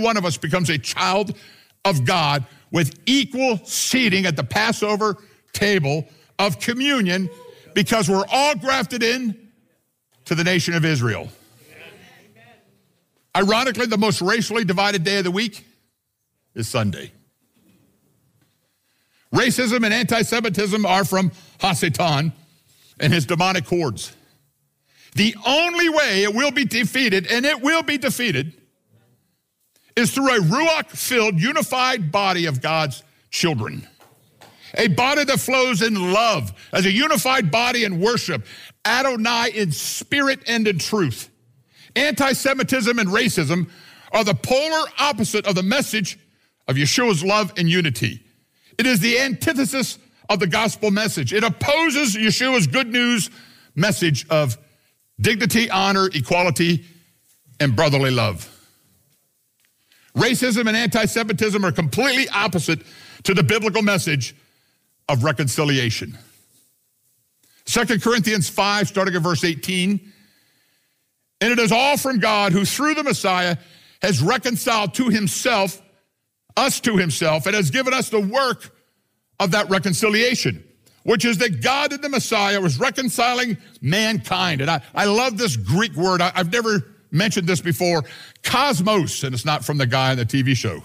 one of us becomes a child of God with equal seating at the Passover table of communion because we're all grafted in to the nation of Israel. Ironically, the most racially divided day of the week is Sunday. Racism and anti-Semitism are from Hasatan and his demonic hordes. The only way it will be defeated, and it will be defeated, is through a Ruach-filled, unified body of God's children. A body that flows in love as a unified body in worship, Adonai in spirit and in truth. Anti-Semitism and racism are the polar opposite of the message of Yeshua's love and unity. It is the antithesis of the gospel message. It opposes Yeshua's good news message of dignity, honor, equality, and brotherly love. Racism and anti-Semitism are completely opposite to the biblical message of reconciliation. 2 Corinthians 5, starting at verse 18, and it is all from God who through the Messiah has reconciled to himself, us to himself, and has given us the work of that reconciliation, which is that God in the Messiah was reconciling mankind. And I love this Greek word. I've never mentioned this before, cosmos, and it's not from the guy on the TV show.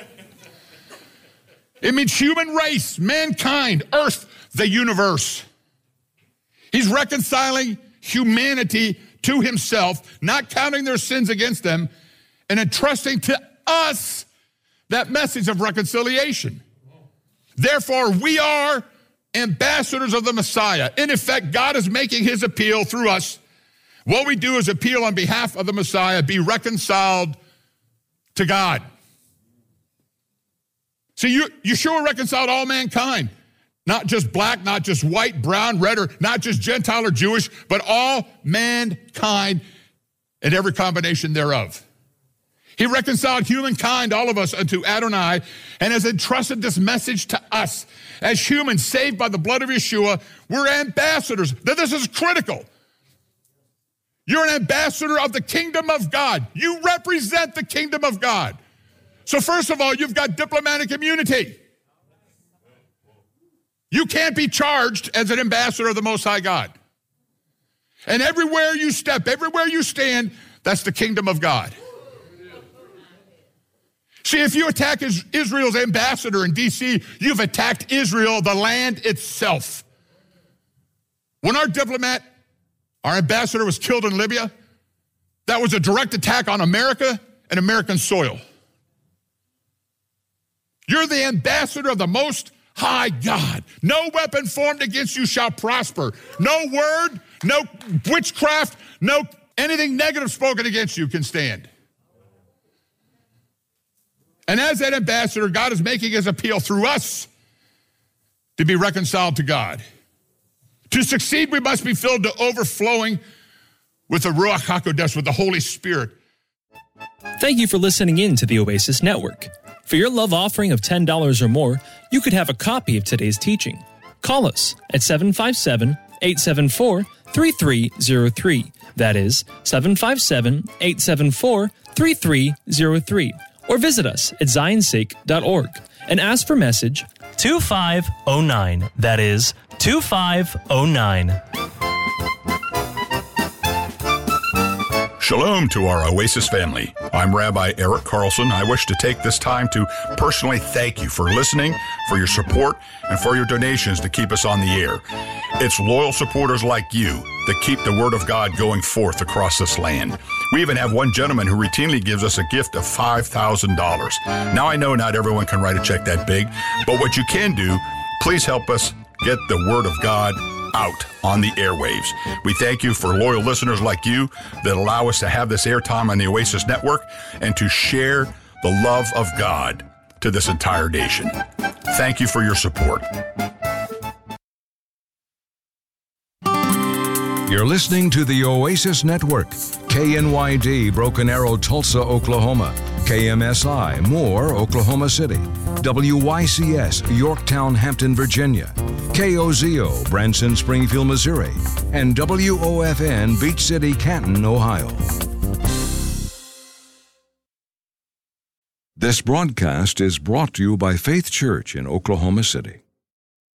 It means human race, mankind, earth, the universe. He's reconciling humanity to himself, not counting their sins against them, and entrusting to us that message of reconciliation. Therefore, we are ambassadors of the Messiah. In effect, God is making his appeal through us. What we do is appeal on behalf of the Messiah, be reconciled to God. See, Yeshua reconciled all mankind, not just black, not just white, brown, red, or not just Gentile or Jewish, but all mankind and every combination thereof. He reconciled humankind, all of us, unto Adonai, and has entrusted this message to us. As humans saved by the blood of Yeshua, we're ambassadors. Now, this is critical. You're an ambassador of the kingdom of God. You represent the kingdom of God. So first of all, you've got diplomatic immunity. You can't be charged as an ambassador of the Most High God. And everywhere you step, everywhere you stand, that's the kingdom of God. See, if you attack Israel's ambassador in D.C., you've attacked Israel, the land itself. When our diplomat, our ambassador, was killed in Libya, that was a direct attack on America and American soil. You're the ambassador of the Most High God. No weapon formed against you shall prosper. No word, no witchcraft, no anything negative spoken against you can stand. And as that ambassador, God is making his appeal through us to be reconciled to God. To succeed, we must be filled to overflowing with the Ruach HaKodesh, with the Holy Spirit. Thank you for listening in to the Oasis Network. For your love offering of $10 or more, you could have a copy of today's teaching. Call us at 757-874-3303. That is 757-874-3303. Or visit us at zionsake.org and ask for message 2509. That is 2509. Shalom to our Oasis family. I'm Rabbi Eric Carlson. I wish to take this time to personally thank you for listening, for your support, and for your donations to keep us on the air. It's loyal supporters like you that keep the Word of God going forth across this land. We even have one gentleman who routinely gives us a gift of $5,000. Now, I know not everyone can write a check that big, but what you can do, please help us get the Word of God out on the airwaves. We thank you for loyal listeners like you that allow us to have this airtime on the Oasis Network and to share the love of God to this entire nation. Thank you for your support. You're listening to the Oasis Network. KNYD, Broken Arrow, Tulsa, Oklahoma. KMSI, Moore, Oklahoma City. WYCS, Yorktown, Hampton, Virginia. KOZO, Branson, Springfield, Missouri. And WOFN, Beach City, Canton, Ohio. This broadcast is brought to you by Faith Church in Oklahoma City.